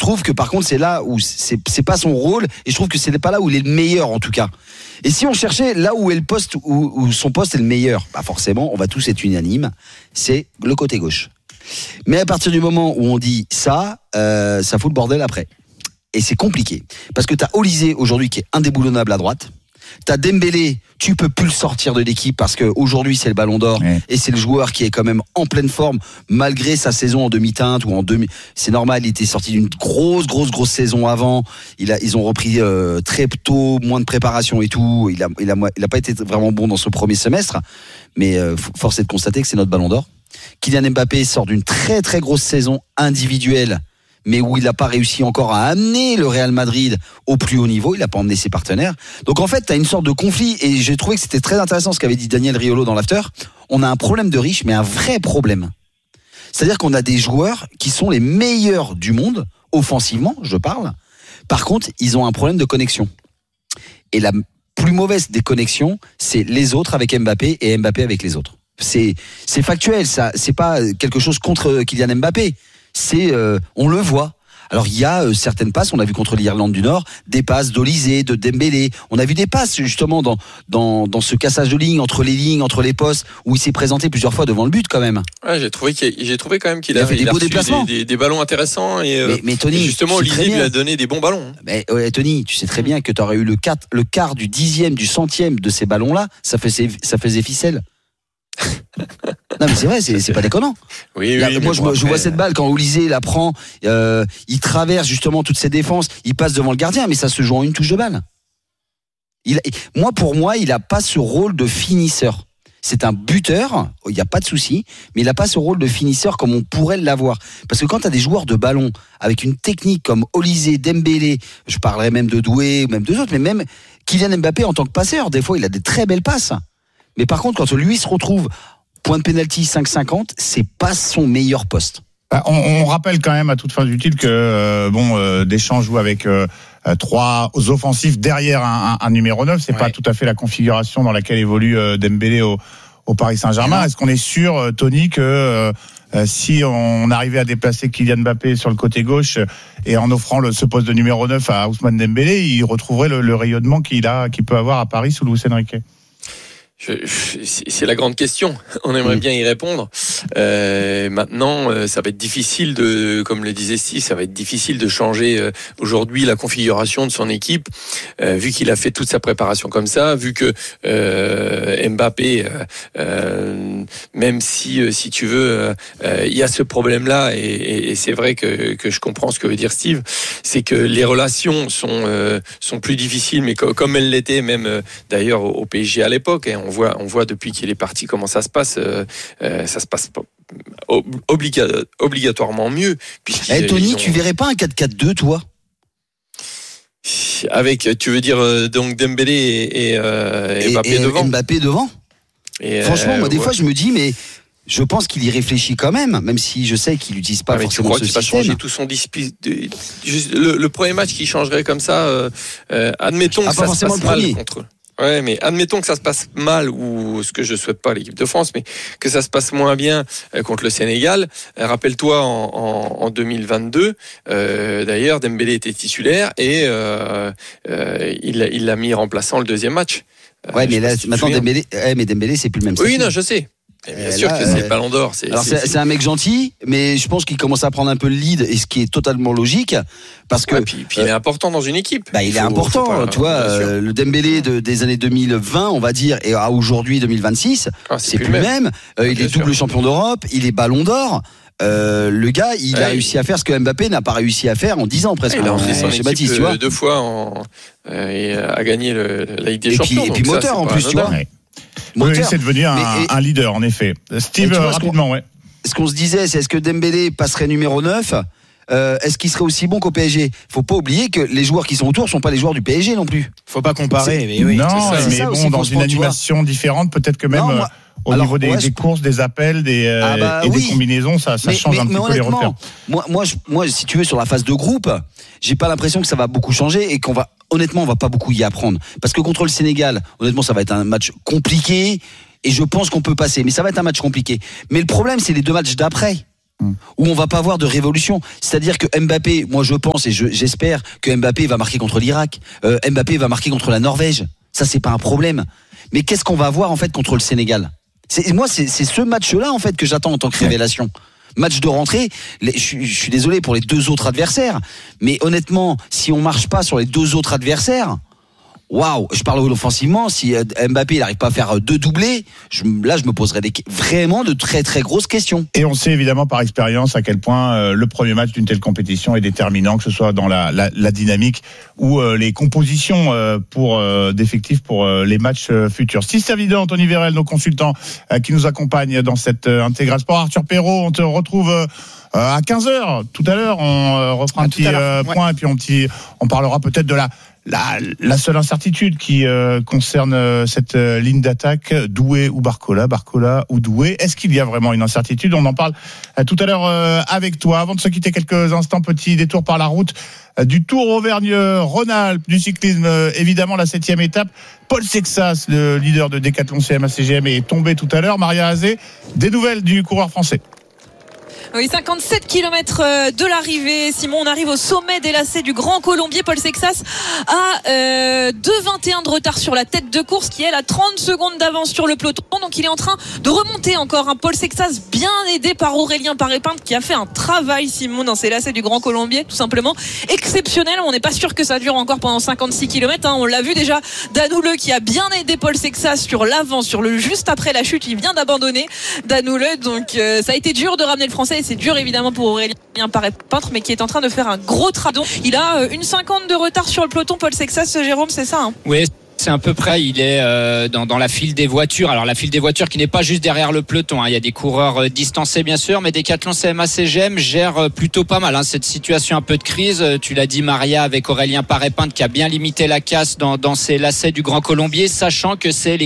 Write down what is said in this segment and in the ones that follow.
trouve que par contre c'est là où c'est pas son rôle, et je trouve que c'est pas là où il est le meilleur en tout cas. Et si on cherchait là où est le poste où son poste est le meilleur, bah forcément on va tous être unanimes, c'est le côté gauche. Mais à partir du moment où on dit ça fout le bordel après. Et c'est compliqué parce que t'as Olysée aujourd'hui qui est indéboulonnable à droite. T'as Dembélé, tu peux plus le sortir de l'équipe parce que aujourd'hui c'est le Ballon d'Or, et c'est le joueur qui est quand même en pleine forme malgré sa saison en demi-teinte ou c'est normal, il était sorti d'une grosse saison avant. Ils ont repris très tôt, moins de préparation et tout. Il a pas été vraiment bon dans ce premier semestre, mais force est de constater que c'est notre Ballon d'Or. Kylian Mbappé sort d'une très très grosse saison individuelle, mais où il n'a pas réussi encore à amener le Real Madrid au plus haut niveau, il n'a pas emmené ses partenaires. Donc en fait, tu as une sorte de conflit, et j'ai trouvé que c'était très intéressant ce qu'avait dit Daniel Riolo dans l'after. On a un problème de riches, mais un vrai problème. C'est-à-dire qu'on a des joueurs qui sont les meilleurs du monde, offensivement, je parle. Par contre, ils ont un problème de connexion. Et la plus mauvaise des connexions, c'est les autres avec Mbappé et Mbappé avec les autres. C'est factuel, ça. C'est pas quelque chose contre Kylian Mbappé. On le voit. Alors il y a certaines passes, on a vu contre l'Irlande du Nord, des passes d'Olysée, de Dembélé. On a vu des passes justement dans ce cassage de lignes, entre les postes, où il s'est présenté plusieurs fois devant le but quand même. Ouais, j'ai trouvé quand même qu'il a fait des beaux déplacements, des ballons intéressants, et Tony, et justement Olysée lui a donné des bons ballons. Mais Tony, tu sais très bien que tu aurais eu le quart du dixième, du centième de ces ballons-là, ça faisait ficelle. Non mais c'est vrai, c'est pas déconnant. Oui, moi je vois cette balle quand Olysée la prend, il traverse justement toutes ses défenses, il passe devant le gardien, mais ça se joue en une touche de balle. Pour moi, il a pas ce rôle de finisseur. C'est un buteur, il y a pas de souci, mais il a pas ce rôle de finisseur comme on pourrait l'avoir. Parce que quand tu as des joueurs de ballon avec une technique comme Olysée, Dembélé, je parlerais même de Doué, même deux autres, mais même Kylian Mbappé en tant que passeur, des fois il a des très belles passes. Mais par contre, quand lui se retrouve point de pénalty 5,50, c'est pas son meilleur poste. On rappelle quand même à toute fin utile que Deschamps joue avec 3 offensifs derrière un numéro 9. C'est pas tout à fait la configuration dans laquelle évolue Dembélé au Paris Saint-Germain. Est-ce qu'on est sûr, Tony, que si on arrivait à déplacer Kylian Mbappé sur le côté gauche et en offrant ce poste de numéro 9 à Ousmane Dembélé, il retrouverait le rayonnement qu'il peut avoir à Paris sous Luis Enrique? C'est la grande question. On aimerait bien y répondre. Maintenant, ça va être difficile comme le disait Steve, ça va être difficile de changer aujourd'hui la configuration de son équipe, vu qu'il a fait toute sa préparation comme ça, vu que Mbappé, même si tu veux, il y a ce problème-là, et c'est vrai que je comprends ce que veut dire Steve, c'est que les relations sont plus difficiles, mais comme elles l'étaient même d'ailleurs au PSG à l'époque. On voit depuis qu'il est parti comment ça se passe. Ça se passe obligatoirement mieux. Tony, tu verrais pas un 4-4-2, toi? Avec, tu veux dire donc Dembélé et Mbappé devant. Mbappé devant. Franchement, moi des fois je me dis, mais je pense qu'il y réfléchit quand même si je sais qu'il n'utilise pas forcément ce système. Tu crois qu'il va changer tout son le premier match qui changerait comme ça, admettons que ça se passe mal contre eux. Ouais, mais admettons que ça se passe mal, ou ce que je souhaite pas à l'équipe de France, mais que ça se passe moins bien contre le Sénégal. Rappelle-toi en 2022, d'ailleurs Dembélé était titulaire et il l'a mis remplaçant le deuxième match. Ouais, mais là maintenant Dembélé c'est plus le même. Oui, non, je sais. Et bien sûr que c'est le Ballon d'Or. C'est un mec gentil, mais je pense qu'il commence à prendre un peu le lead, et ce qui est totalement logique, parce que puis il est important dans une équipe. Il est important, tu vois. Le Dembélé des années 2020, on va dire, et à aujourd'hui 2026, c'est plus le même. Il est double champion d'Europe, il est Ballon d'Or. Le gars, il a réussi à faire ce que Mbappé n'a pas réussi à faire en 10 ans presque. Il a emmené son équipe tu vois. 2 fois et a gagné la Ligue des Champions. Et puis moteur en plus, tu vois. Oui, c'est devenu un leader, en effet. Steve, rapidement, Ce qu'on se disait, c'est est-ce que Dembélé passerait numéro 9 ? Est-ce qu'il serait aussi bon qu'au PSG ? Faut pas oublier que les joueurs qui sont autour sont pas les joueurs du PSG non plus. Faut pas comparer, mais oui. Non, mais bon, dans une animation différente, peut-être que même au niveau des courses, des appels, des combinaisons, ça change un petit peu les repères. Moi, si tu veux, sur la phase de groupe, j'ai pas l'impression que ça va beaucoup changer, et honnêtement, on va pas beaucoup y apprendre. Parce que contre le Sénégal, honnêtement, ça va être un match compliqué, et je pense qu'on peut passer. Mais ça va être un match compliqué. Mais le problème, c'est les 2 matchs d'après. où on va pas avoir de révolution. C'est-à-dire que Mbappé, moi je pense et j'espère que Mbappé va marquer contre l'Irak, Mbappé va marquer contre la Norvège. Ça c'est pas un problème. Mais qu'est-ce qu'on va avoir en fait contre le Sénégal ? C'est ce match-là en fait que j'attends en tant que révélation. Match de rentrée, je suis désolé pour les deux autres adversaires, mais honnêtement, si on marche pas sur les deux autres adversaires, waouh, je parle offensivement, si Mbappé il n'arrive pas à faire 2 doublés, là je me poserais vraiment de très très grosses questions. Et on sait évidemment par expérience à quel point le premier match d'une telle compétition est déterminant, que ce soit dans la dynamique ou les compositions d'effectifs pour les matchs futurs. C'est évident, Anthony Vérel, nos consultants qui nous accompagnent dans cette Intégral Sport. Arthur Perrault, on te retrouve à 15h tout à l'heure, on refera un petit point et puis on parlera peut-être de la seule incertitude qui concerne cette ligne d'attaque, Doué ou Barcola ou Doué. Est-ce qu'il y a vraiment une incertitude ? On en parle tout à l'heure avec toi. Avant de se quitter quelques instants, petit détour par la route du Tour Auvergne-Rhône-Alpes du cyclisme. Évidemment, la 7e étape. Paul Sexas, le leader de Decathlon CMA-CGM, est tombé tout à l'heure. Maria Azé, des nouvelles du coureur français. Oui, 57 km de l'arrivée. Simon, on arrive au sommet des lacets du Grand Colombier. Paul Sexas a 2,21 de retard sur la tête de course qui, elle, a 30 secondes d'avance sur le peloton. Donc, il est en train de remonter encore. Paul Sexas, bien aidé par Aurélien Paré-Pinte, qui a fait un travail, Simon, dans ces lacets du Grand Colombier, tout simplement exceptionnel. On n'est pas sûr que ça dure encore pendant 56 km. On l'a vu déjà, Dan Houle qui a bien aidé Paul Sexas sur l'avant, juste après la chute. Il vient d'abandonner, Dan Houle. Donc, ça a été dur de ramener le Français. C'est dur évidemment pour Aurélien Paré-Pinte, mais qui est en train de faire un gros tradon. Il a 1,50 de retard sur le peloton, Paul Sexas, Jérôme, c'est ça Oui. C'est à peu près, il est dans la file des voitures. Alors la file des voitures qui n'est pas juste derrière le peloton. Il y a des coureurs distancés bien sûr, mais Decathlon CMA-CGM gère plutôt pas mal cette situation un peu de crise. Tu l'as dit Maria, avec Aurélien Paré-Pinte qui a bien limité la casse dans ces lacets du Grand Colombier, sachant que ce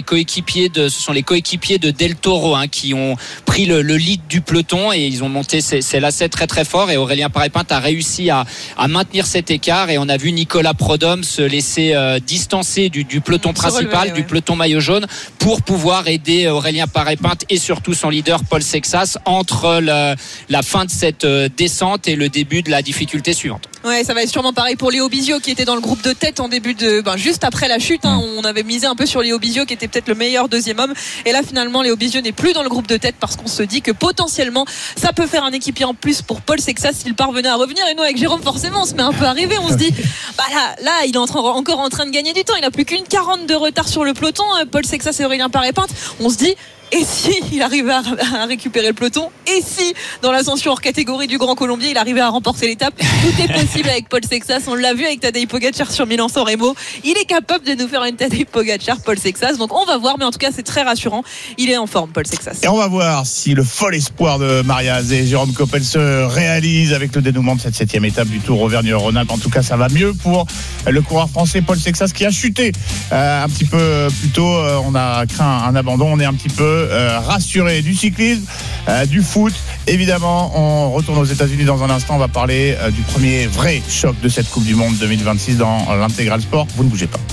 sont les coéquipiers de Del Toro qui ont pris le lead du peloton et ils ont monté ces lacets très très fort, et Aurélien Paré-Pinte a réussi à maintenir cet écart, et on a vu Nicolas Prodhomme se laisser distancer du peloton principal, du peloton maillot jaune, pour pouvoir aider Aurélien Paré-Pinte et surtout son leader Paul Sexas entre la fin de cette descente et le début de la difficulté suivante. Ouais, ça va être sûrement pareil pour Léo Bizio qui était dans le groupe de tête en début juste après la chute. On avait misé un peu sur Léo Bizio qui était peut-être le meilleur deuxième homme, et là finalement Léo Bizio n'est plus dans le groupe de tête parce qu'on se dit que potentiellement ça peut faire un équipier en plus pour Paul Sexas s'il parvenait à revenir. Et nous avec Jérôme forcément on se met un peu à rêver, on se dit là il est encore en train de gagner du temps, il a plus qu'une 40 de retard sur le peloton, Paul Sexas et Aurélien Paré-Pinte. On se dit, et si il arrivait à récupérer le peloton, et si dans l'ascension hors catégorie du Grand Colombier il arrivait à remporter l'étape, tout est possible avec Paul Sexas. On l'a vu avec Tadej Pogačar sur Milan-San Remo, il est capable de nous faire une Tadej Pogačar, Paul Sexas. Donc on va voir, mais en tout cas c'est très rassurant, il est en forme Paul Sexas. Et on va voir si le fol espoir de Maria Azé et Jérôme Coppel se réalise avec le dénouement de cette 7e étape du Tour Auvergne-Rhône-Alpes. En tout cas ça va mieux pour le coureur français Paul Sexas qui a chuté un petit peu plus tôt. On a craint un abandon, on est un petit peu rassuré du cyclisme, du foot. Évidemment, on retourne aux États-Unis dans un instant. On va parler du premier vrai choc de cette Coupe du Monde 2026 dans l'Intégral Sport. Vous ne bougez pas.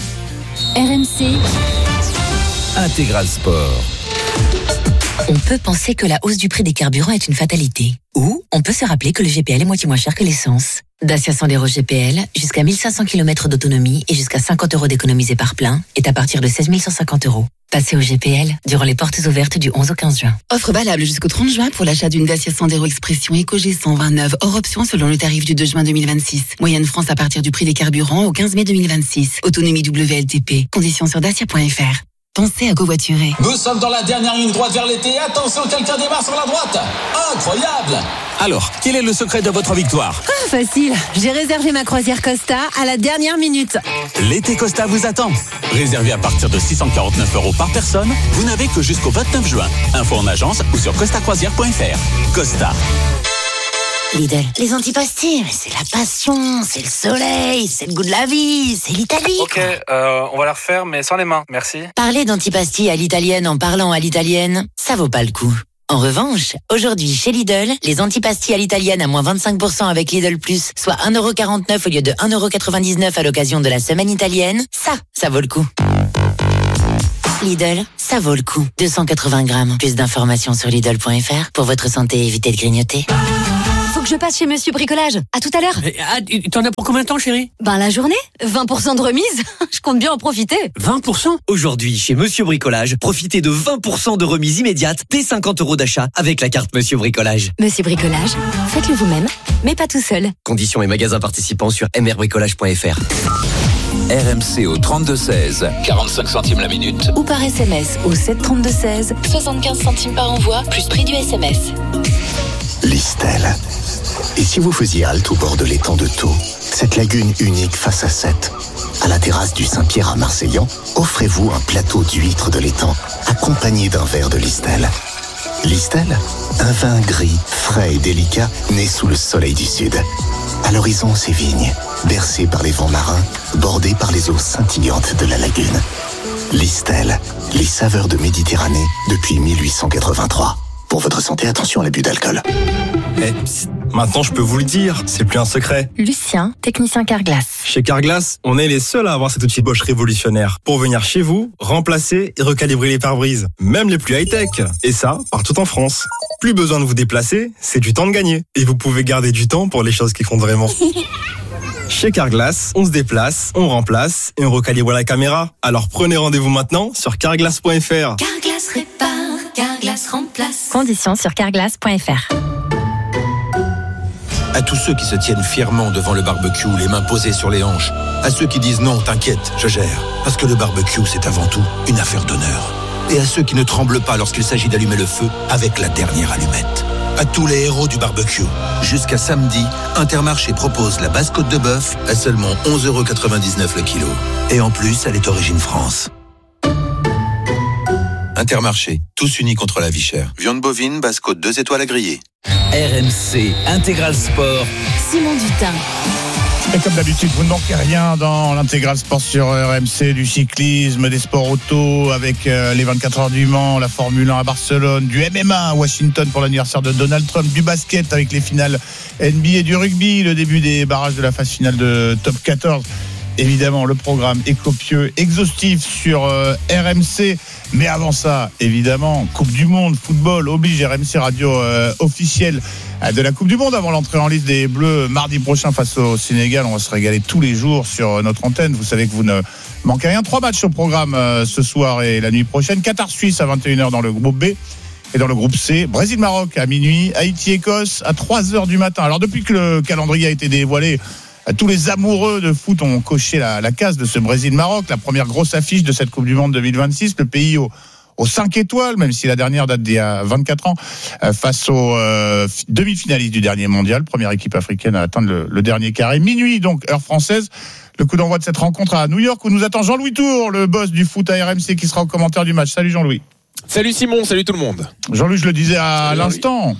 RMC Intégral Sport. On peut penser que la hausse du prix des carburants est une fatalité. Ou on peut se rappeler que le GPL est moitié moins cher que l'essence. Dacia Sandero GPL, jusqu'à 1500 km d'autonomie et jusqu'à 50 € d'économisés par plein, est à partir de 16 150 €. Passez au GPL durant les portes ouvertes du 11 au 15 juin. Offre valable jusqu'au 30 juin pour l'achat d'une Dacia Sandero Expression Eco G129 hors option selon le tarif du 2 juin 2026. Moyenne France à partir du prix des carburants au 15 mai 2026. Autonomie WLTP. Conditions sur dacia.fr. Pensez à covoiturer. Nous sommes dans la dernière ligne droite vers l'été. Attention, quelqu'un démarre sur la droite. Incroyable! Alors, quel est le secret de votre victoire ? Facile. J'ai réservé ma croisière Costa à la dernière minute. L'été Costa vous attend. Réservé à partir de 649 € par personne, vous n'avez que jusqu'au 29 juin. Info en agence ou sur costacroisière.fr. Costa. Lidl, les antipastilles, c'est la passion, c'est le soleil, c'est le goût de la vie, c'est l'Italie. Ok, on va la refaire, mais sans les mains, merci. Parler d'antipastilles à l'italienne en parlant à l'italienne, ça vaut pas le coup. En revanche, aujourd'hui chez Lidl, les antipastilles à l'italienne à moins 25% avec Lidl Plus, soit 1,49 € au lieu de 1,99 € à l'occasion de la semaine italienne, ça vaut le coup. Lidl, ça vaut le coup. 280 grammes. Plus d'informations sur Lidl.fr. Pour votre santé, évitez de grignoter. Faut que je passe chez Monsieur Bricolage. À tout à l'heure. T'en as pour combien de temps, chérie ? La journée. 20% de remise. Je compte bien en profiter. 20% ? Aujourd'hui, chez Monsieur Bricolage, profitez de 20% de remise immédiate dès 50 € d'achat avec la carte Monsieur Bricolage. Monsieur Bricolage, faites-le vous-même, mais pas tout seul. Conditions et magasins participants sur mrbricolage.fr. RMC au 32-16, 45 centimes la minute. Ou par SMS au 732-16, 75 centimes par envoi, plus prix du SMS. Listel. Et si vous faisiez halte au bord de l'étang de Thau, cette lagune unique face à Sète, à la terrasse du Saint-Pierre à Marseillan, offrez-vous un plateau d'huîtres de l'étang, accompagné d'un verre de Listel. Listel, un vin gris, frais et délicat, né sous le soleil du sud. À l'horizon, ces vignes, bercées par les vents marins, bordées par les eaux scintillantes de la lagune. Listel, les saveurs de Méditerranée depuis 1883. Pour votre santé, attention à l'abus d'alcool. Maintenant je peux vous le dire, c'est plus un secret. Lucien, technicien Carglass. Chez Carglass, on est les seuls à avoir cet outil Bosch révolutionnaire pour venir chez vous, remplacer et recalibrer les pare-brises, même les plus high-tech. Et ça, partout en France. Plus besoin de vous déplacer, c'est du temps de gagner. Et vous pouvez garder du temps pour les choses qui comptent vraiment. Chez Carglass, on se déplace, on remplace et on recalibre la caméra. Alors prenez rendez-vous maintenant sur carglass.fr. Carglass répare, Carglass remplace. Conditions sur carglass.fr. À tous ceux qui se tiennent fièrement devant le barbecue, les mains posées sur les hanches. À ceux qui disent non, t'inquiète, je gère. Parce que le barbecue, c'est avant tout une affaire d'honneur. Et à ceux qui ne tremblent pas lorsqu'il s'agit d'allumer le feu avec la dernière allumette. À tous les héros du barbecue. Jusqu'à samedi, Intermarché propose la basse côte de bœuf à seulement 11,99 € le kilo. Et en plus, elle est origine France. Intermarché, tous unis contre la vie chère. Viande bovine, basse côte 2 étoiles à griller. RMC Intégral Sport. Simon Dutin. Et comme d'habitude, vous ne manquez rien dans l'intégral sport sur RMC, du cyclisme, des sports auto avec les 24 heures du Mans, la Formule 1 à Barcelone, du MMA à Washington pour l'anniversaire de Donald Trump, du basket avec les finales NBA, du rugby, le début des barrages de la phase finale de Top 14. Évidemment, le programme est copieux, exhaustif sur RMC. Mais avant ça, évidemment, Coupe du Monde, football, oblige RMC Radio officielle de la Coupe du Monde avant l'entrée en liste des Bleus mardi prochain face au Sénégal. On va se régaler tous les jours sur notre antenne. Vous savez que vous ne manquez rien. 3 matchs au programme ce soir et la nuit prochaine. Qatar-Suisse à 21h dans le groupe B. Et dans le groupe C, Brésil-Maroc à minuit, Haïti-Écosse à 3h du matin. Alors depuis que le calendrier a été dévoilé, tous les amoureux de foot ont coché la case de ce Brésil-Maroc, la première grosse affiche de cette Coupe du Monde 2026, le pays aux 5 étoiles, même si la dernière date d'il y a 24 ans, face aux demi-finalistes du dernier mondial, première équipe africaine à atteindre le dernier carré. Minuit, donc, heure française, le coup d'envoi de cette rencontre à New York, où nous attend Jean-Louis Tour, le boss du foot à RMC, qui sera au commentaire du match. Salut Jean-Louis. Salut Simon, salut tout le monde. Jean-Louis, je le disais à l'instant,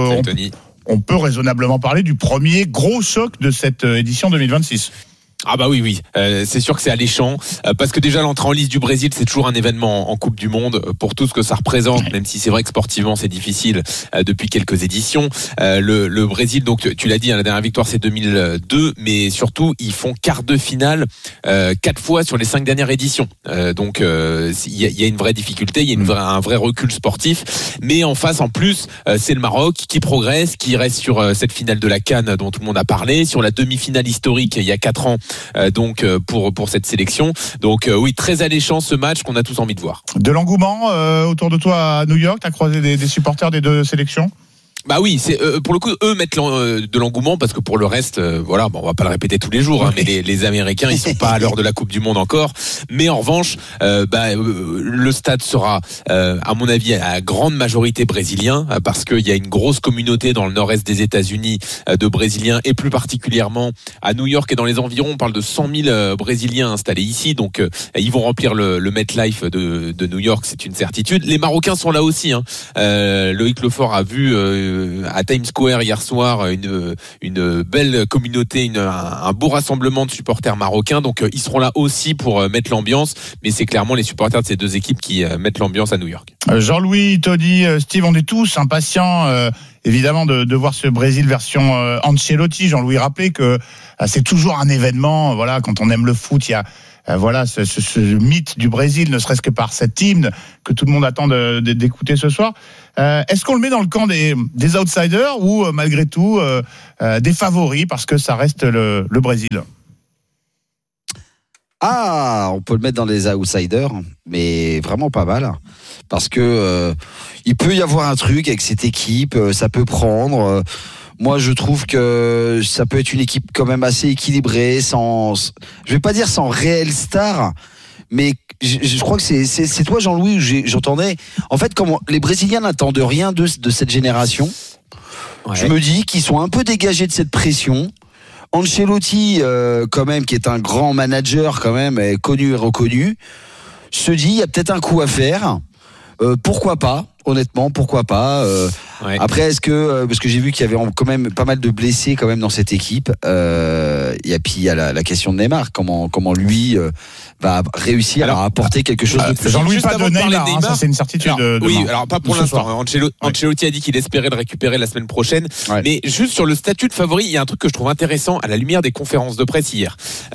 on peut raisonnablement parler du premier gros choc de cette édition 2026. Ah bah oui, c'est sûr que c'est alléchant parce que déjà l'entrée en liste du Brésil c'est toujours un événement en Coupe du Monde pour tout ce que ça représente, même si c'est vrai que sportivement c'est difficile depuis quelques éditions. Le Brésil, donc tu l'as dit, la dernière victoire c'est 2002, mais surtout ils font quart de finale 4 fois sur les 5 dernières éditions. Donc il y a une vraie difficulté, il y a un vrai recul sportif, mais en face en plus c'est le Maroc qui progresse, qui reste sur cette finale de la CAN dont tout le monde a parlé, sur la demi-finale historique il y a 4 ans. Donc pour cette sélection. Donc oui, très alléchant ce match qu'on a tous envie de voir. De l'engouement autour de toi à New York, t'as croisé des supporters des deux sélections ? Bah oui, c'est pour le coup eux mettent de l'engouement parce que pour le reste, voilà, bon, on va pas le répéter tous les jours, hein, mais les Américains ils sont pas à l'heure de la Coupe du Monde encore. Mais en revanche, le stade sera, à mon avis, à grande majorité brésilien parce qu'il y a une grosse communauté dans le nord-est des États-Unis de Brésiliens et plus particulièrement à New York et dans les environs. On parle de 100 000 Brésiliens installés ici, donc ils vont remplir le MetLife de New York, c'est une certitude. Les Marocains sont là aussi. Hein. Loïc Lefort a vu à Times Square hier soir une belle communauté, un beau rassemblement de supporters marocains, donc ils seront là aussi pour mettre l'ambiance, mais c'est clairement les supporters de ces deux équipes qui mettent l'ambiance à New York. Jean-Louis, Tony, Steve, on est tous impatients évidemment de voir ce Brésil version Ancelotti. Jean-Louis rappelait que c'est toujours un événement, voilà, quand on aime le foot, il y a voilà ce mythe du Brésil, ne serait-ce que par cet hymne que tout le monde attend d'écouter ce soir. Est-ce qu'on le met dans le camp des outsiders ou malgré tout des favoris parce que ça reste le Brésil? Ah, on peut le mettre dans les outsiders, mais vraiment pas mal, parce que il peut y avoir un truc avec cette équipe, ça peut prendre. Moi, je trouve que ça peut être une équipe quand même assez équilibrée, je vais pas dire sans réelle star, mais je crois que c'est toi, Jean-Louis, où j'entendais. En fait, comme les Brésiliens n'attendent rien de cette génération, je me dis qu'ils sont un peu dégagés de cette pression. Ancelotti, quand même, qui est un grand manager, quand même, connu et reconnu, se dit il y a peut-être un coup à faire. Pourquoi pas? Honnêtement, pourquoi pas? Après, est-ce que parce que j'ai vu qu'il y avait quand même pas mal de blessés quand même dans cette équipe. Et puis il y a la question de Neymar. Comment lui va réussir à apporter quelque chose de plus. Jean-Louis, pas de Neymar, ça c'est une certitude. Alors pas pour l'instant. Ancelotti a dit qu'il espérait le récupérer la semaine prochaine. Mais juste sur le statut de favori, il y a un truc que je trouve intéressant à la lumière des conférences de presse hier.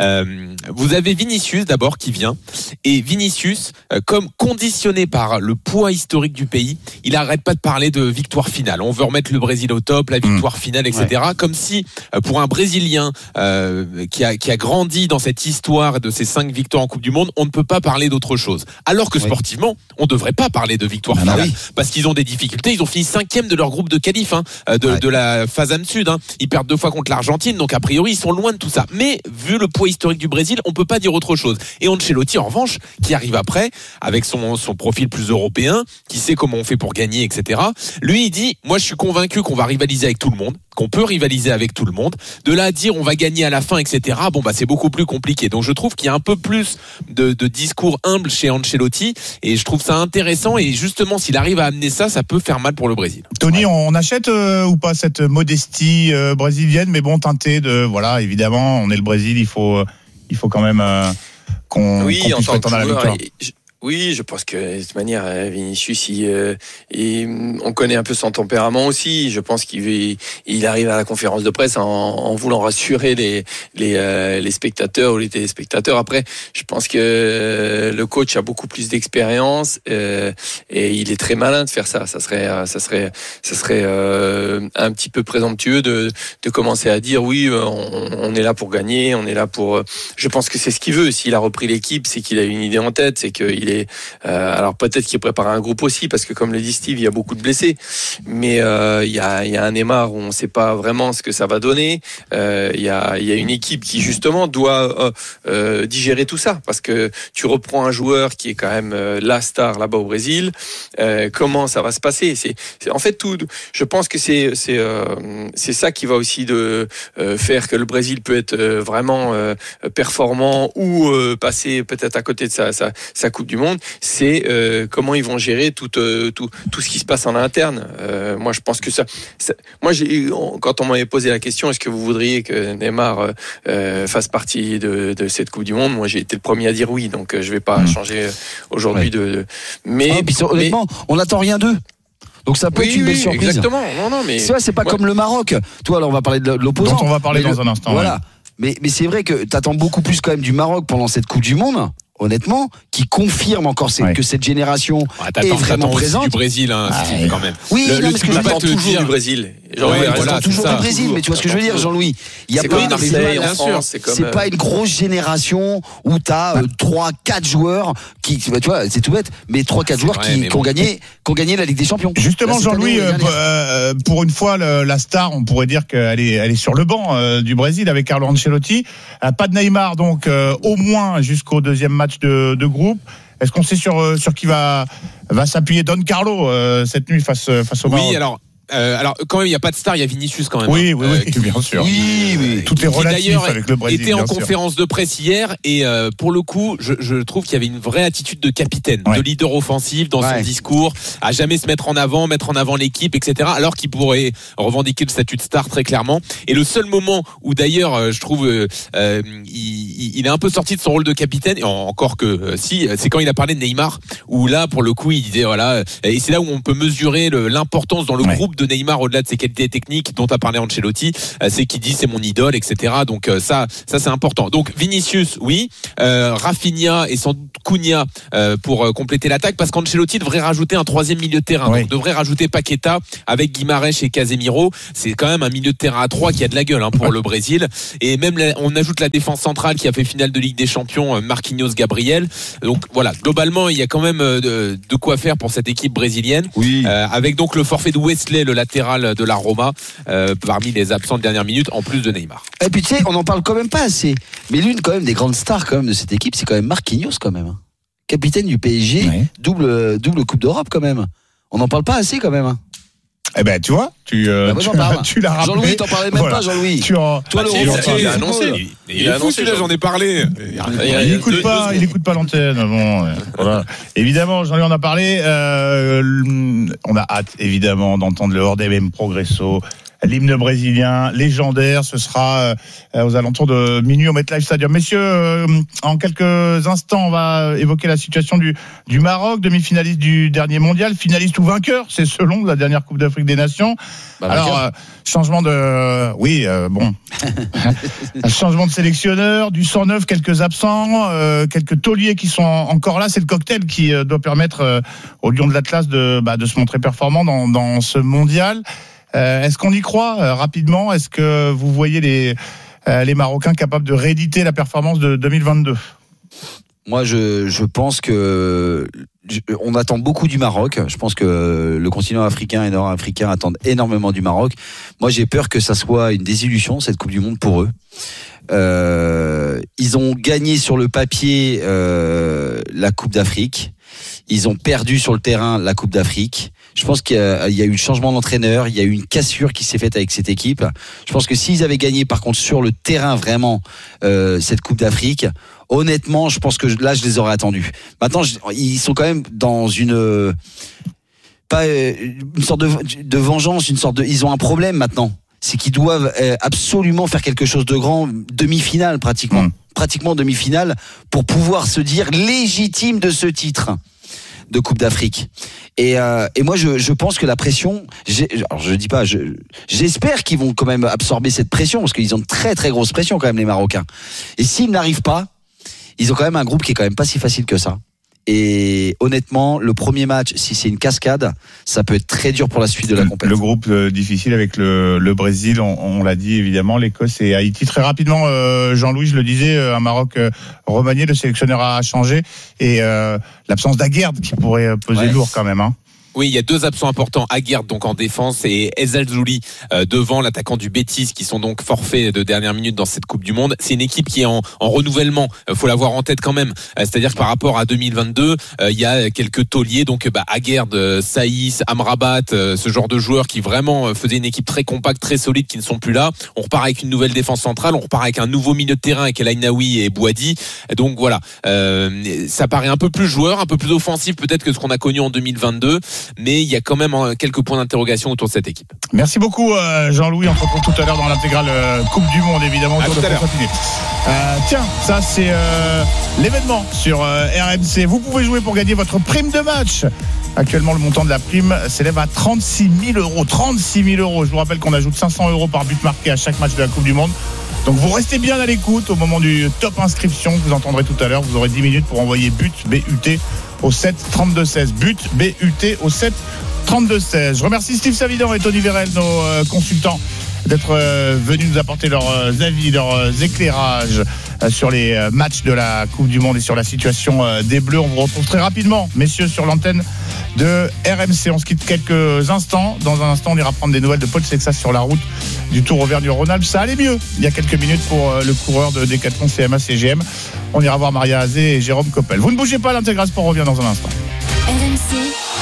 Vous avez Vinicius d'abord qui vient, et Vinicius, comme conditionné par le poids historique du pays, il arrête pas de parler de victoire finale. On veut remettre le Brésil au top, la victoire finale, etc. Comme si pour un Brésilien qui a grandi dans cette histoire de ces 5 victoires en Coupe du Monde, on ne peut pas parler d'autre chose. Alors que sportivement, on ne devrait pas parler de victoire finale, parce qu'ils ont des difficultés. Ils ont fini 5e de leur groupe de qualif, de la FASAM Sud. Ils perdent 2 fois contre l'Argentine, donc a priori ils sont loin de tout ça. Mais vu le poids historique du Brésil, on peut pas dire autre chose. Et Ancelotti, en revanche, qui arrive après avec son profil plus européen, qui sait comment on fait pour gagner, etc. Lui, il dit, moi je suis convaincu qu'on va rivaliser avec tout le monde, qu'on peut rivaliser avec tout le monde. De là à dire on va gagner à la fin, etc. Bon bah c'est beaucoup plus compliqué. Donc je trouve qu'il y a un peu plus de discours humble chez Ancelotti, et je trouve ça intéressant. Et justement, s'il arrive à amener ça, ça peut faire mal pour le Brésil. Tony, on achète ou pas cette modestie brésilienne, mais bon, teintée de voilà, évidemment, on est le Brésil, il faut quand même qu'on puisse prétendre à la victoire. Oui, je pense que de toute manière, Vinicius, on connaît un peu son tempérament aussi. Je pense qu'il arrive à la conférence de presse en voulant rassurer les spectateurs ou les téléspectateurs. Après, je pense que le coach a beaucoup plus d'expérience et il est très malin de faire ça. Ça serait un petit peu présomptueux de commencer à dire oui, on est là pour gagner, on est là pour. Je pense que c'est ce qu'il veut. S'il a repris l'équipe, c'est qu'il a une idée en tête, c'est qu'il est. Alors peut-être qu'il prépare un groupe aussi, parce que comme le dit Steve, il y a beaucoup de blessés, mais il y a un Neymar où on ne sait pas vraiment ce que ça va donner. Il y a une équipe qui justement doit digérer tout ça, parce que tu reprends un joueur qui est quand même la star là-bas au Brésil. Comment ça va se passer? C'est en fait tout. Je pense que c'est ça qui va aussi faire que le Brésil peut être vraiment performant ou passer peut-être à côté de sa Coupe du Monde. C'est comment ils vont gérer tout ce qui se passe en interne. Moi, je pense que quand on m'avait posé la question, est-ce que vous voudriez que Neymar fasse partie de cette Coupe du Monde, moi j'ai été le premier à dire oui, donc je vais pas changer aujourd'hui mais honnêtement, on n'attend rien d'eux. Donc ça peut être une belle surprise. Exactement. Non, mais c'est pas comme le Maroc. Toi, alors on va parler de l'opposant. Dont on va parler dans un instant. Voilà. Mais c'est vrai que t'attends beaucoup plus quand même du Maroc pendant cette Coupe du Monde. Honnêtement, qui confirme encore que cette génération est vraiment présente. Du Brésil, quand même. Oui, mais ce que je t'attends toujours du Brésil. Toujours du Brésil, mais tu vois ce que je veux dire, Jean-Louis. Il y a pas c'est pas une grosse génération où t'as 3-4 joueurs qui, tu vois, c'est tout bête, mais 3-4 joueurs qui ont gagné la Ligue des Champions. Justement, Jean-Louis, pour une fois, la star, on pourrait dire qu'elle est sur le banc du Brésil avec Carlo Ancelotti. Pas de Neymar, donc au moins jusqu'au deuxième match de groupe. Est-ce qu'on sait sur qui va s'appuyer Don Carlo cette nuit face au Maroc? Oui, alors quand même il n'y a pas de star, il y a Vinicius quand même. Oui, bien sûr. Oui. Tout est relatif avec le Brésil. Il était en conférence de presse hier et pour le coup, je trouve qu'il y avait une vraie attitude de capitaine, de leader offensif dans son discours, à jamais se mettre en avant l'équipe, etc. Alors qu'il pourrait revendiquer le statut de star très clairement. Et le seul moment où d'ailleurs, je trouve, il est un peu sorti de son rôle de capitaine, et encore que c'est quand il a parlé de Neymar, où là pour le coup il disait voilà, et c'est là où on peut mesurer l'importance dans le groupe groupe de Neymar, au-delà de ses qualités techniques dont a parlé Ancelotti, c'est qu'il dit c'est mon idole, etc. Donc ça c'est important. Donc Vinicius, oui, Rafinha et sans doute Cunha pour compléter l'attaque, parce qu'Ancelotti devrait rajouter un troisième milieu de terrain. Donc devrait rajouter Paqueta avec Guimarães et Casemiro. C'est quand même un milieu de terrain à 3 qui a de la gueule pour le Brésil. Et même on ajoute la défense centrale qui a fait finale de Ligue des Champions, Marquinhos, Gabriel. Donc voilà, globalement il y a quand même de quoi faire pour cette équipe brésilienne. Oui. Avec donc le forfait de Wesley, le latéral de la Roma, parmi les absents de dernière minute, en plus de Neymar. Et puis tu sais, on n'en parle quand même pas assez. Mais l'une quand même des grandes stars quand même de cette équipe, c'est quand même Marquinhos quand même. Capitaine du PSG, double Coupe d'Europe quand même. On n'en parle pas assez quand même. Eh ben, tu vois, tu l'as rappelé. Jean-Louis, t'en parlais même pas, Jean-Louis. Toi, il a annoncé. Il a annoncé, j'en ai parlé. Il n'écoute pas l'antenne. Bon, voilà. Évidemment, Jean-Louis en a parlé. On a hâte, évidemment, d'entendre le Hordem Progresso. L'hymne brésilien légendaire, ce sera aux alentours de minuit au MetLife Stadium. Messieurs, en quelques instants, on va évoquer la situation du Maroc, demi-finaliste du dernier mondial, finaliste ou vainqueur, c'est selon la dernière Coupe d'Afrique des Nations. Alors, changement de... changement de sélectionneur, du 109, quelques absents, quelques tauliers qui sont encore là. C'est le cocktail qui doit permettre aux Lions de l'Atlas de se montrer performant dans ce mondial. Est-ce qu'on y croit rapidement ? Est-ce que vous voyez les Marocains capables de rééditer la performance de 2022 ? Moi, je pense que on attend beaucoup du Maroc. Je pense que le continent africain et nord-africain attendent énormément du Maroc. Moi, j'ai peur que ça soit une désillusion, cette Coupe du Monde, pour eux. Ils ont gagné sur le papier la Coupe d'Afrique. Ils ont perdu sur le terrain la Coupe d'Afrique. Je pense qu'il y a eu le changement d'entraîneur, il y a eu une cassure qui s'est faite avec cette équipe. Je pense que s'ils avaient gagné par contre sur le terrain vraiment cette Coupe d'Afrique, honnêtement, je pense que là je les aurais attendus. Maintenant, ils sont quand même dans une sorte de vengeance, ils ont un problème maintenant. C'est qu'ils doivent absolument faire quelque chose de grand, demi-finale pratiquement demi-finale, pour pouvoir se dire légitime de ce titre de Coupe d'Afrique. Et moi je pense que la pression, j'espère qu'ils vont quand même absorber cette pression, parce qu'ils ont une très très grosse pression quand même, les Marocains. Et s'ils n'arrivent pas, ils ont quand même un groupe qui est quand même pas si facile que ça. Et honnêtement, le premier match, si c'est une cascade, ça peut être très dur pour la suite de la compétition. Le groupe difficile avec le Brésil, on l'a dit évidemment, l'Écosse et Haïti. Très rapidement, Jean-Louis, je le disais, un Maroc remanié, le sélectionneur a changé, et l'absence d'Aguerd qui pourrait peser lourd quand même. Oui, il y a deux absents importants, Aguerd donc en défense et Ezzalzouli devant, l'attaquant du Betis, qui sont donc forfaits de dernière minute dans cette Coupe du Monde. C'est une équipe qui est en renouvellement, faut l'avoir en tête quand même. C'est-à-dire que par rapport à 2022, il y a quelques tauliers, donc Aguerd, Saïs, Amrabat, ce genre de joueurs qui vraiment faisaient une équipe très compacte, très solide, qui ne sont plus là. On repart avec une nouvelle défense centrale, on repart avec un nouveau milieu de terrain avec El Ainaoui et Bouadi. Donc voilà, ça paraît un peu plus joueur, un peu plus offensif peut-être que ce qu'on a connu en 2022. Mais il y a quand même quelques points d'interrogation autour de cette équipe. Merci beaucoup Jean-Louis, on se retrouve tout à l'heure dans l'intégrale Coupe du Monde, évidemment. À tout à l'heure. Tiens, ça c'est l'événement sur RMC. Vous pouvez jouer pour gagner votre prime de match. Actuellement, le montant de la prime s'élève à 36 000 euros. 36 000 euros. Je vous rappelle qu'on ajoute 500 euros par but marqué à chaque match de la Coupe du Monde. Donc vous restez bien à l'écoute au moment du top inscription. Vous entendrez tout à l'heure. Vous aurez 10 minutes pour envoyer but BUT au 7 32 16. But BUT au 7 32 16. Je remercie Steve Savidan et Tony Vérel, nos consultants, d'être venus nous apporter leurs avis, leurs éclairages sur les matchs de la Coupe du Monde et sur la situation des Bleus. On vous retrouve très rapidement, messieurs, sur l'antenne de RMC. On se quitte quelques instants. Dans un instant, on ira prendre des nouvelles de Paul Sexas sur la route du Tour Auvergne-Rhône-Alpes. Ça allait mieux il y a quelques minutes pour le coureur de Decathlon CMA CGM. On ira voir Maria Azé et Jérôme Coppel. Vous ne bougez pas, l'Intégral Sport revient dans un instant. RMC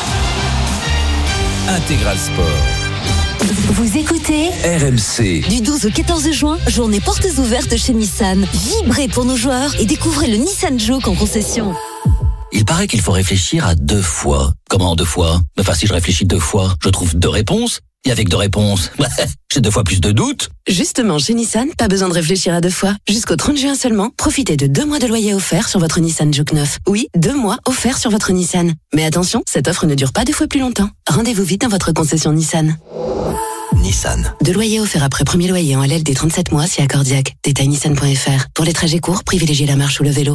Intégral Sport. Vous écoutez RMC. Du 12 au 14 juin, journée portes ouvertes chez Nissan. Vibrez pour nos joueurs et découvrez le Nissan Juke en concession. Il paraît qu'il faut réfléchir à 2 fois. Comment 2 fois ? Enfin, si je réfléchis 2 fois, je trouve 2 réponses. Et avec 2 réponses, j'ai 2 fois plus de doutes. Justement, chez Nissan, pas besoin de réfléchir à 2 fois. Jusqu'au 30 juin seulement, profitez de 2 mois de loyer offert sur votre Nissan Juke 9. Oui, 2 mois offerts sur votre Nissan. Mais attention, cette offre ne dure pas 2 fois plus longtemps. Rendez-vous vite dans votre concession Nissan. Nissan. 2 loyers offerts après premier loyer en LLD 37 mois si accordiaque. Détail nissan.fr. Pour les trajets courts, privilégiez la marche ou le vélo.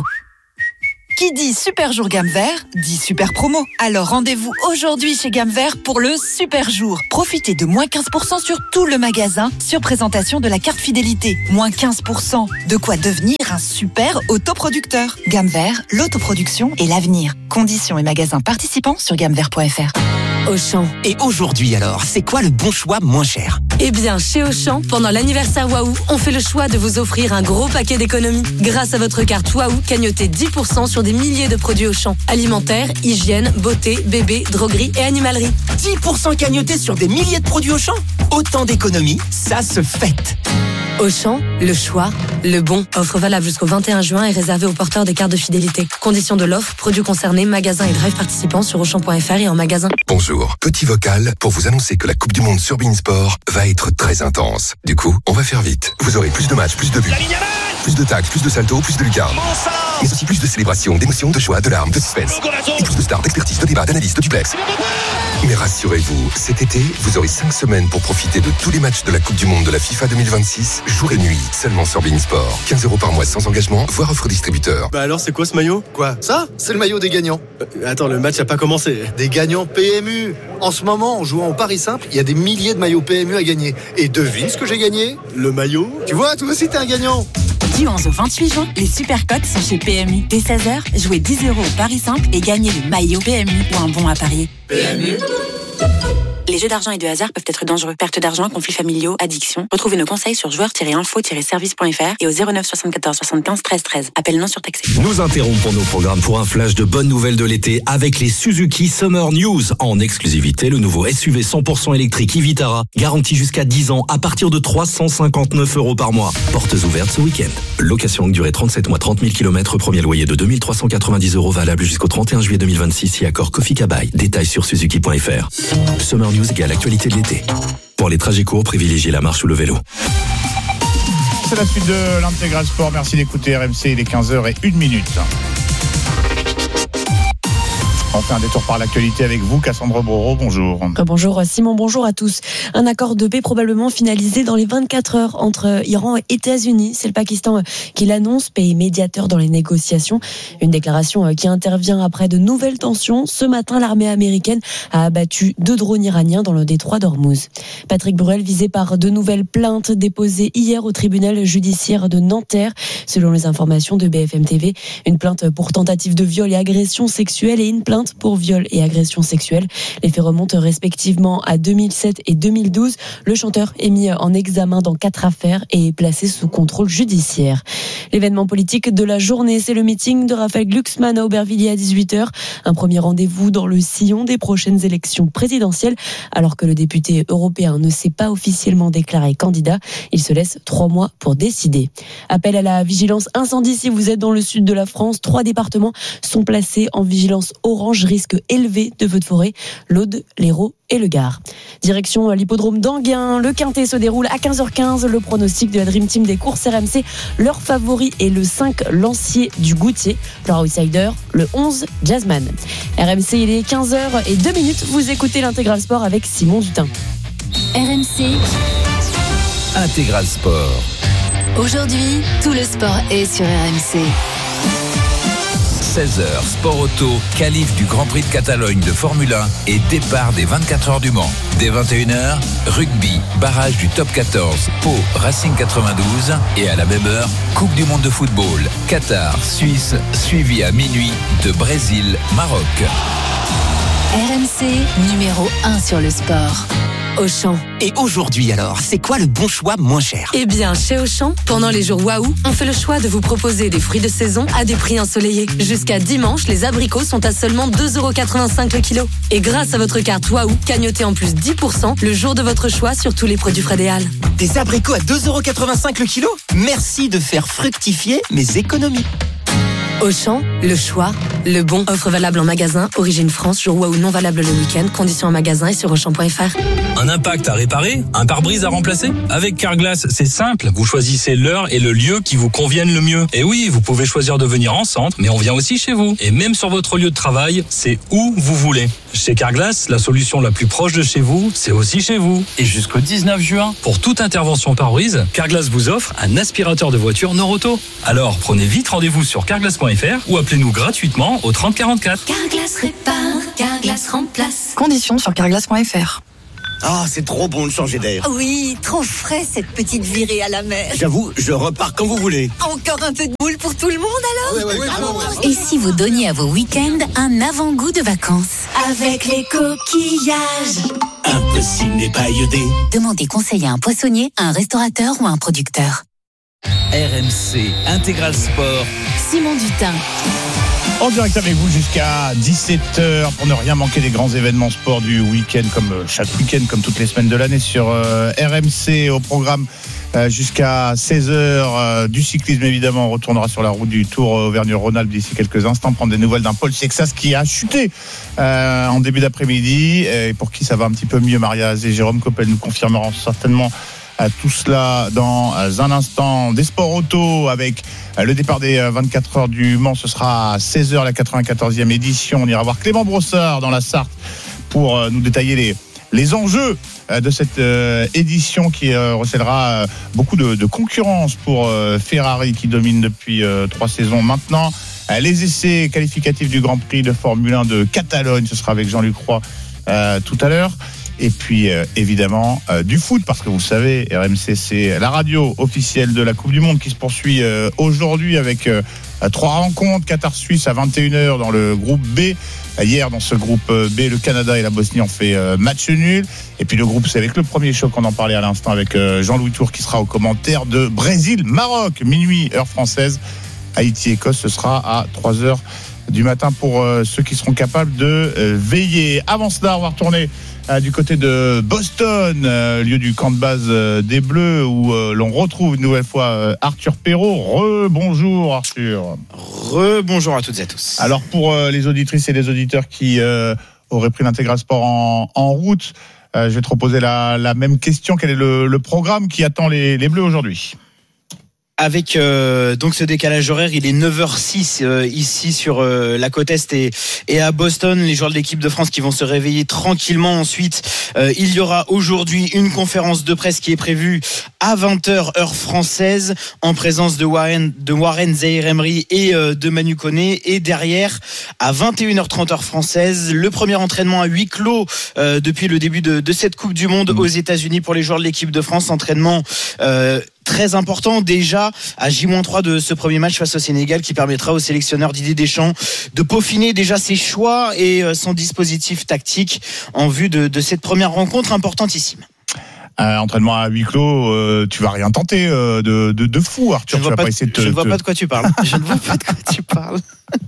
Qui dit super jour gamme vert, dit super promo. Alors rendez-vous aujourd'hui chez Gamme Vert pour le super jour. Profitez de moins 15% sur tout le magasin sur présentation de la carte fidélité. Moins 15%. De quoi devenir un super autoproducteur. Gamme Vert, l'autoproduction et l'avenir. Conditions et magasins participants sur gammevert.fr. Auchan. Et aujourd'hui alors, c'est quoi le bon choix moins cher? Eh bien, chez Auchan, pendant l'anniversaire Waouh, on fait le choix de vous offrir un gros paquet d'économies. Grâce à votre carte Waouh, cagnotez 10% sur des milliers de produits Auchan. Alimentaire, hygiène, beauté, bébé, droguerie et animalerie. 10% cagnotés sur des milliers de produits Auchan? Autant d'économies, ça se fête. Auchan, le choix, le bon. Offre valable jusqu'au 21 juin et réservée aux porteurs des cartes de fidélité. Conditions de l'offre, produits concernés, magasins et drive participants sur Auchan.fr et en magasin. Bonjour, petit vocal pour vous annoncer que la Coupe du Monde sur beIN Sport va être très intense. Du coup, on va faire vite. Vous aurez plus de matchs, plus de buts, plus de tacles, plus de saltos, plus de lucarnes. Mais aussi plus de célébrations, d'émotions, de joie, de larmes, de suspense. Et plus de stars, d'expertise, de débats, d'analyse, de duplex. Mais rassurez-vous, cet été, vous aurez 5 semaines pour profiter de tous les matchs de la Coupe du Monde de la FIFA 2026, jour et nuit, seulement sur beIN Sport. 15 € par mois sans engagement, voire offre distributeur. Bah alors, c'est quoi ce maillot? Quoi? Ça? C'est le maillot des gagnants. Attends, le match a pas commencé. Des gagnants PMU. En ce moment, en jouant au Paris Simple, il y a des milliers de maillots PMU à gagner. Et devine ce que j'ai gagné? Le maillot? Tu vois, toi aussi t'es un gagnant. Du 11 au 28 juin, les super cotes sont chez PMU. Dès 16h, jouez 10 € au Paris Simple et gagnez le maillot PMU ou un bon à parier. PMU. Les jeux d'argent et de hasard peuvent être dangereux. Perte d'argent, conflits familiaux, addiction. Retrouvez nos conseils sur joueurs-info-service.fr et au 09 74 75 13 13. Appel non surtaxé. Nous interrompons nos programmes pour un flash de bonnes nouvelles de l'été avec les Suzuki Summer News. En exclusivité, le nouveau SUV 100% électrique e-Vitara, garanti jusqu'à 10 ans à partir de 359 € par mois. Portes ouvertes ce week-end. Location longue durée 37 mois, 30 000 km, premier loyer de 2390 € valable jusqu'au 31 juillet 2026 et accord Kofi Kabai. Détails sur suzuki.fr. Summer News égale l'actualité de l'été. Pour les trajets courts, privilégiez la marche ou le vélo. C'est la suite de l'Intégral Sport. Merci d'écouter RMC, il est 15h01. On fait un détour par l'actualité avec vous, Cassandre Boro, bonjour. Bonjour Simon, bonjour à tous. Un accord de paix probablement finalisé dans les 24 heures entre Iran et États-Unis. C'est le Pakistan qui l'annonce, pays médiateur dans les négociations. Une déclaration qui intervient après de nouvelles tensions. Ce matin, l'armée américaine a abattu 2 drones iraniens dans le détroit d'Ormuz. Patrick Bruel visé par de nouvelles plaintes déposées hier au tribunal judiciaire de Nanterre. Selon les informations de BFM TV, une plainte pour tentative de viol et agression sexuelle et une plainte pour viol et agression sexuelle. Les faits remontent respectivement à 2007 et 2012. Le chanteur est mis en examen dans 4 affaires et est placé sous contrôle judiciaire. L'événement politique de la journée, c'est le meeting de Raphaël Glucksmann à Aubervilliers à 18h. Un premier rendez-vous dans le sillon des prochaines élections présidentielles. Alors que le député européen ne s'est pas officiellement déclaré candidat, il se laisse 3 mois pour décider. Appel à la vigilance incendie si vous êtes dans le sud de la France. 3 départements sont placés en vigilance orange, risque élevé de feux de forêt, l'Aude, l'Hérault et le Gard. Direction l'hippodrome d'Anguin, le Quintet se déroule à 15h15, le pronostic de la Dream Team des courses RMC, leur favori est le 5 Lancier du Goutier, leur outsider le 11 Jazzman. RMC, il est 15h02, vous écoutez l'Intégral Sport avec Simon Dutin. RMC Intégral Sport. Aujourd'hui, tout le sport est sur RMC. 16h, Sport Auto, qualif du Grand Prix de Catalogne de Formule 1 et départ des 24 heures du Mans. Dès 21h, rugby, barrage du top 14, Pau, Racing 92 et à la même heure, Coupe du Monde de football, Qatar, Suisse, suivi à minuit de Brésil, Maroc. RMC, numéro 1 sur le sport. Auchan. Et aujourd'hui alors, c'est quoi le bon choix moins cher? Eh bien, chez Auchan, pendant les jours Waouh, on fait le choix de vous proposer des fruits de saison à des prix ensoleillés. Jusqu'à dimanche, les abricots sont à seulement 2,85 € le kilo. Et grâce à votre carte Waouh, cagnotez en plus 10% le jour de votre choix sur tous les produits Fred et Hall. Des abricots à 2,85 € le kilo? Merci de faire fructifier mes économies. Auchan, le choix, le bon. Offre valable en magasin, origine France, jour Waouh non valable le week-end. Conditions en magasin et sur Auchan.fr. Un impact à réparer? Un pare-brise à remplacer? Avec Carglass, c'est simple. Vous choisissez l'heure et le lieu qui vous conviennent le mieux. Et oui, vous pouvez choisir de venir en centre, mais on vient aussi chez vous. Et même sur votre lieu de travail, c'est où vous voulez. Chez Carglass, la solution la plus proche de chez vous, c'est aussi chez vous. Et jusqu'au 19 juin, pour toute intervention pare-brise, Carglass vous offre un aspirateur de voiture Noroto. Alors, prenez vite rendez-vous sur carglass.fr ou appelez-nous gratuitement au 30 44. Carglass répare, Carglass remplace. Conditions sur carglass.fr. Ah, c'est trop bon de changer d'air. Oui, trop frais cette petite virée à la mer. J'avoue, je repars quand vous voulez. Encore un peu de boule pour tout le monde alors? Et si vous donniez à vos week-ends un avant-goût de vacances? Avec les coquillages. Impossible n'est pas iodé. Demandez conseil à un poissonnier, à un restaurateur ou à un producteur. RMC Intégral Sport. Simon Dutin. En direct avec vous jusqu'à 17h pour ne rien manquer des grands événements sport du week-end, comme chaque week-end, comme toutes les semaines de l'année sur RMC. Au programme jusqu'à 16h du cyclisme, évidemment. On retournera sur la route du Tour Auvergne-Rhône-Alpes d'ici quelques instants, prendre des nouvelles d'un Paul Sexas qui a chuté en début d'après-midi et pour qui ça va un petit peu mieux. Maria et Jérôme Coppel nous confirmeront certainement tout cela dans un instant. Des sports auto avec le départ des 24 heures du Mans. Ce sera à 16h la 94e édition. On ira voir Clément Brossard dans la Sarthe pour nous détailler les enjeux de cette édition qui recèlera beaucoup de concurrence pour Ferrari qui domine depuis 3 saisons maintenant. Les essais qualificatifs du Grand Prix de Formule 1 de Catalogne, ce sera avec Jean-Luc Roy tout à l'heure. Et puis évidemment du foot, parce que vous savez, RMC c'est la radio officielle de la Coupe du Monde qui se poursuit aujourd'hui avec 3 rencontres. Qatar-Suisse à 21h dans le groupe B. Hier dans ce groupe B, le Canada et la Bosnie ont fait match nul. Et puis le groupe C avec le premier choc, on en parlait à l'instant avec Jean-Louis Tour qui sera au commentaire de Brésil-Maroc, minuit heure française. Haïti-Écosse, ce sera à 3h du matin pour ceux qui seront capables de veiller. Avant cela, on va retourner du côté de Boston, lieu du camp de base des Bleus, où l'on retrouve une nouvelle fois Arthur Perrault. Bonjour Arthur. Bonjour à toutes et à tous. Alors pour les auditrices et les auditeurs qui auraient pris l'Intégral Sport en route, je vais te reposer la même question. Quel est le programme qui attend les Bleus aujourd'hui ? Avec donc ce décalage horaire, il est 9h06 ici sur la côte Est et à Boston, les joueurs de l'équipe de France qui vont se réveiller tranquillement. Ensuite, il y aura aujourd'hui une conférence de presse qui est prévue à 20h heure française en présence de Warren Zaïre-Emery et de Manu Koné. Et derrière, à 21h30 heure française, le premier entraînement à huis clos depuis le début de cette Coupe du Monde aux États-Unis pour les joueurs de l'équipe de France. Entraînement très important déjà à J-3 de ce premier match face au Sénégal qui permettra au sélectionneur Didier Deschamps de peaufiner déjà ses choix et son dispositif tactique en vue de cette première rencontre importantissime. Entraînement à huis clos, tu vas rien tenter de fou, Arthur. Je ne vois pas de quoi tu parles. Je ne vois pas de quoi tu parles.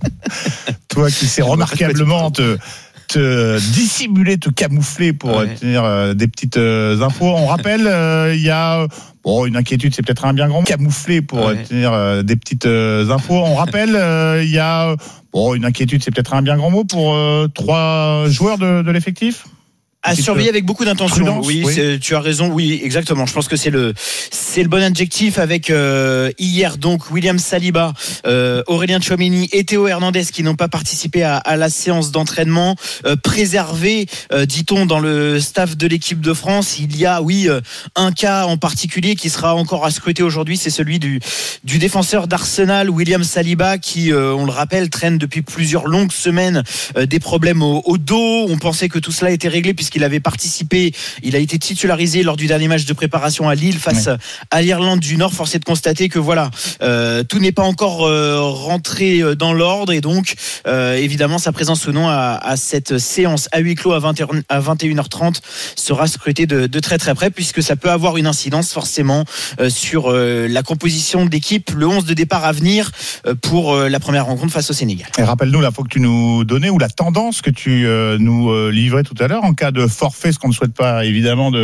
Toi qui sais remarquablement te dissimuler, te camoufler pour tenir des petites infos. On rappelle, il y a une inquiétude, c'est peut-être un bien grand mot. Camoufler pour tenir des petites infos. On rappelle, il y a une inquiétude, c'est peut-être un bien grand mot pour 3 joueurs de l'effectif. À surveiller avec beaucoup d'intention. Prudence, oui. Tu as raison. Oui, exactement. Je pense que c'est le bon adjectif avec hier donc William Saliba, Aurélien Tchouaméni et Théo Hernandez qui n'ont pas participé à la séance d'entraînement. Préservé, dit-on dans le staff de l'équipe de France. Il y a un cas en particulier qui sera encore à scruter aujourd'hui. C'est celui du défenseur d'Arsenal, William Saliba, qui, on le rappelle, traîne depuis plusieurs longues semaines des problèmes au dos. On pensait que tout cela était réglé puisqu'il avait participé, il a été titularisé lors du dernier match de préparation à Lille face à l'Irlande du Nord. Force est de constater que tout n'est pas encore rentré dans l'ordre et donc évidemment sa présence ou non à cette séance à huis clos à 21h30 sera scrutée de très très près puisque ça peut avoir une incidence forcément sur la composition d'équipe, le 11 de départ à venir pour la première rencontre face au Sénégal. Et rappelle-nous l'info que tu nous donnais ou la tendance que tu nous livrais tout à l'heure en cas de forfait, ce qu'on ne souhaite pas évidemment de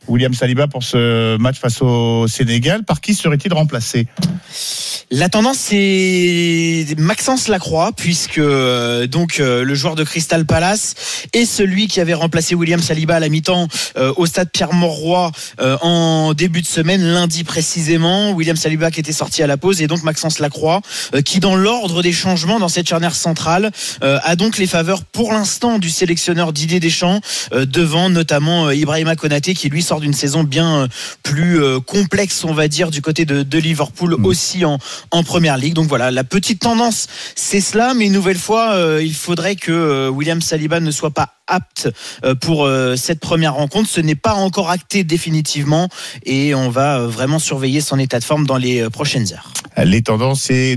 William Saliba pour ce match face au Sénégal. Par qui serait-il remplacé ? La tendance, c'est Maxence Lacroix, puisque le joueur de Crystal Palace est celui qui avait remplacé William Saliba à la mi-temps au stade Pierre-Mauroy en début de semaine, lundi précisément. William Saliba qui était sorti à la pause, et donc Maxence Lacroix qui, dans l'ordre des changements dans cette charnière centrale, a donc les faveurs pour l'instant du sélectionneur Didier Deschamps, devant notamment Ibrahima Konaté, qui lui sort d'une saison bien plus complexe, on va dire, du côté de Liverpool, aussi en première ligue. Donc voilà, la petite tendance, c'est cela, mais une nouvelle fois, il faudrait que William Saliba ne soit pas apte pour cette première rencontre. Ce n'est pas encore acté définitivement, et on va vraiment surveiller son état de forme dans les prochaines heures. Les tendances, c'est